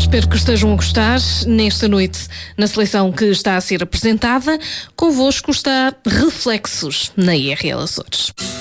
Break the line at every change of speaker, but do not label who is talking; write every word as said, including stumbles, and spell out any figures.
espero que estejam a gostar. Nesta noite, na seleção que está a ser apresentada, convosco está Reflexos na I R L Açores.